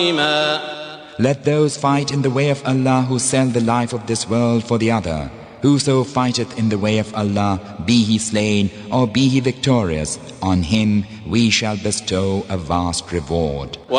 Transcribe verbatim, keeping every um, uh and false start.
Let those fight in the way of Allah who sell the life of this world for the other. Whoso fighteth in the way of Allah, be he slain or be he victorious, on him we shall bestow a vast reward.